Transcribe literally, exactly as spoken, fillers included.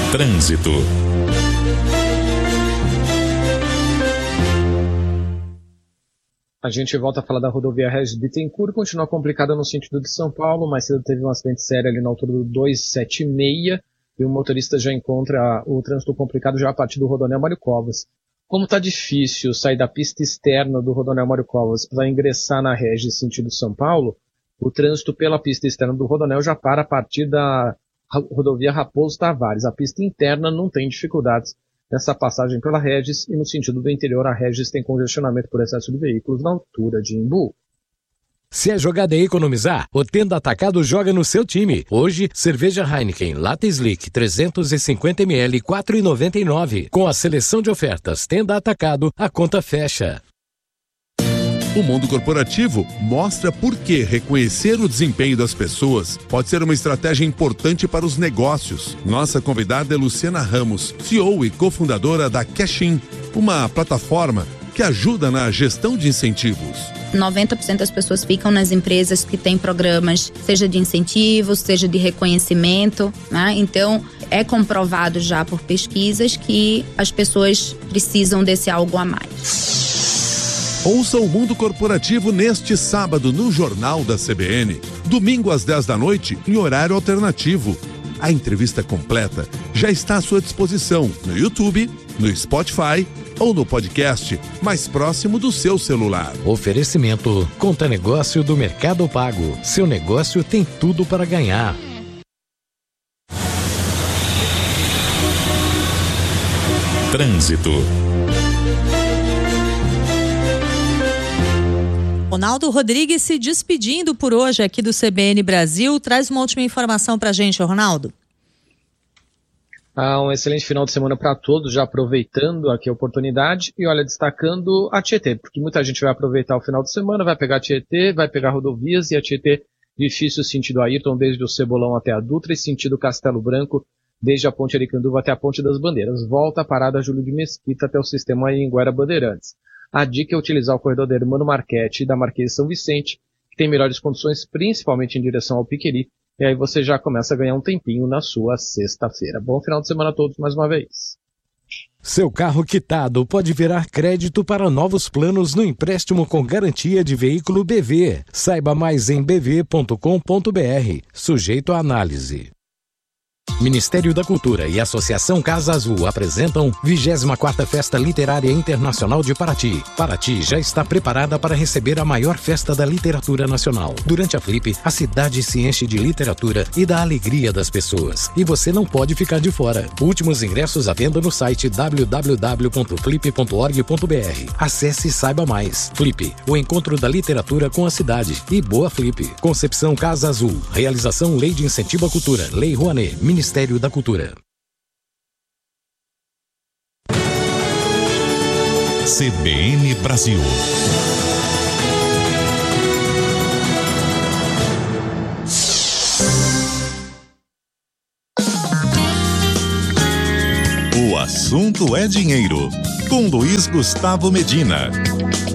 Trânsito. A gente volta a falar da rodovia Regis Bittencourt, continua complicada no sentido de São Paulo, mais cedo teve um acidente sério ali na altura do duzentos e setenta e seis e o motorista já encontra o trânsito complicado já a partir do Rodoanel Mário Covas. Como está difícil sair da pista externa do Rodoanel Mário Covas para ingressar na Regis sentido São Paulo, o trânsito pela pista externa do Rodoanel já para a partir da rodovia Raposo Tavares. A pista interna não tem dificuldades nessa passagem pela Regis, e no sentido do interior a Regis tem congestionamento por excesso de veículos na altura de Imbu. Se a jogada é economizar, o Tenda Atacado joga no seu time. Hoje, cerveja Heineken Lata Slick trezentos e cinquenta mililitros quatro reais e noventa e nove centavos. Com a seleção de ofertas Tenda Atacado, a conta fecha. O mundo corporativo mostra por que reconhecer o desempenho das pessoas pode ser uma estratégia importante para os negócios. Nossa convidada é Luciana Ramos, C E O e cofundadora da Cashin, uma plataforma que ajuda na gestão de incentivos. noventa por cento das pessoas ficam nas empresas que têm programas, seja de incentivos, seja de reconhecimento, né? Então, é comprovado já por pesquisas que as pessoas precisam desse algo a mais. Ouça o Mundo Corporativo neste sábado no Jornal da C B N. Domingo às dez da noite, em horário alternativo. A entrevista completa já está à sua disposição no YouTube, no Spotify ou no podcast mais próximo do seu celular. Oferecimento Conta Negócio do Mercado Pago. Seu negócio tem tudo para ganhar. Trânsito. Ronaldo Rodrigues se despedindo por hoje aqui do C B N Brasil. Traz uma última informação pra gente, Ronaldo. Ah, um excelente final de semana para todos, já aproveitando aqui a oportunidade e olha, destacando a Tietê, porque muita gente vai aproveitar o final de semana, vai pegar a Tietê, vai pegar rodovias, e a Tietê difícil sentido Ayrton, desde o Cebolão até a Dutra, e sentido Castelo Branco, desde a Ponte Aricanduva até a Ponte das Bandeiras. Volta a parada Júlio de Mesquita até o sistema Anhanguera Bandeirantes. A dica é utilizar o corredor da Hermano Marchetti e da Marquês de São Vicente, que tem melhores condições, principalmente em direção ao Piqueri, e aí você já começa a ganhar um tempinho na sua sexta-feira. Bom final de semana a todos mais uma vez. Seu carro quitado pode virar crédito para novos planos no empréstimo com garantia de veículo B V. Saiba mais em b v ponto com ponto b r. Sujeito à análise. Ministério da Cultura e Associação Casa Azul apresentam vigésima quarta Festa Literária Internacional de Paraty. Paraty já está preparada para receber a maior festa da literatura nacional. Durante a Flip, a cidade se enche de literatura e da alegria das pessoas. E você não pode ficar de fora. Últimos ingressos à venda no site w w w ponto flip ponto org ponto b r. Acesse e saiba mais. Flip, o encontro da literatura com a cidade. E boa Flip. Concepção Casa Azul. Realização Lei de Incentivo à Cultura. Lei Rouanet. Ministério Ministério da Cultura. C B N Brasil. O assunto é dinheiro, com Luiz Gustavo Medina.